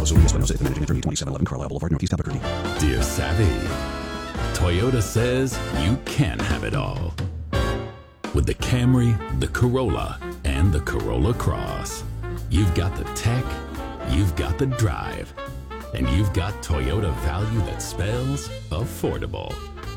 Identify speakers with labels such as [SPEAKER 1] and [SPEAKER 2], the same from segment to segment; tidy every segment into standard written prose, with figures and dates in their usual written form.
[SPEAKER 1] Zoli Espinosa, managing attorney, 2711 Carlisle Boulevard, Northeast Albuquerque.
[SPEAKER 2] Dear Savvy, Toyota says you can have it all. With the Camry, the Corolla, and the Corolla Cross. You've got the tech, you've got the drive, and you've got Toyota value that spells affordable.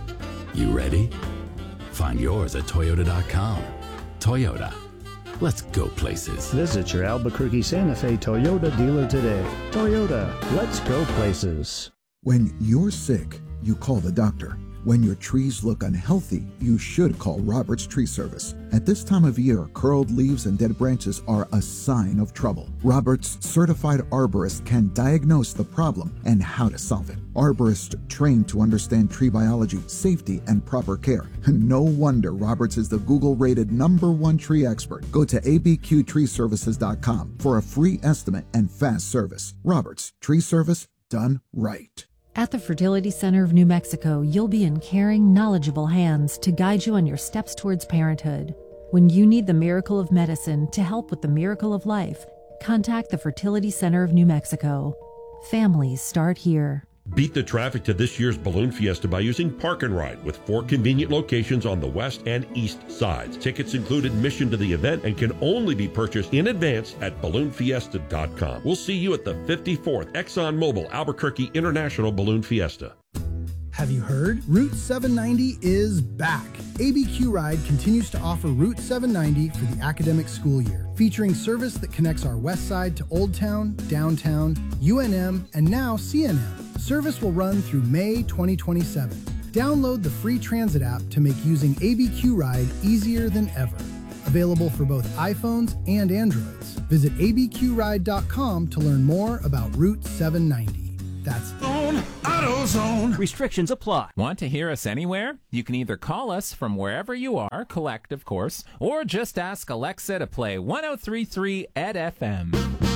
[SPEAKER 2] You ready? Find yours at Toyota.com. Toyota. Let's go places.
[SPEAKER 3] Visit your Albuquerque Santa Fe Toyota dealer today. Toyota, let's go places.
[SPEAKER 4] When you're sick, you call the doctor. When your trees look unhealthy, you should call Roberts Tree Service. At this time of year, curled leaves and dead branches are a sign of trouble. Roberts certified arborists can diagnose the problem and how to solve it. Arborists trained to understand tree biology, safety, and proper care. No wonder Roberts is the Google-rated #1 tree expert. Go to abqtreeservices.com for a free estimate and fast service. Roberts Tree Service, done right.
[SPEAKER 5] At the Fertility Center of New Mexico, you'll be in caring, knowledgeable hands to guide you on your steps towards parenthood. When you need the miracle of medicine to help with the miracle of life, contact the Fertility Center of New Mexico. Families start here.
[SPEAKER 6] Beat the traffic to this year's Balloon Fiesta by using Park and Ride with 4 convenient locations on the west and east sides. Tickets include admission to the event and can only be purchased in advance at balloonfiesta.com. We'll see you at the 54th ExxonMobil Albuquerque International Balloon Fiesta.
[SPEAKER 7] Have you heard? Route 790 is back. ABQ Ride continues to offer Route 790 for the academic school year, featuring service that connects our west side to Old Town, Downtown, UNM, and now CNM. Service will run through May 2027. Download the free transit app to make using ABQ Ride easier than ever. Available for both iPhones and Androids. Visit abqride.com to learn more about Route 790. That's AutoZone.
[SPEAKER 8] Restrictions apply.
[SPEAKER 9] Want to hear us anywhere? You can either call us from wherever you are, collect of course, or just ask Alexa to play 103.3 ED FM.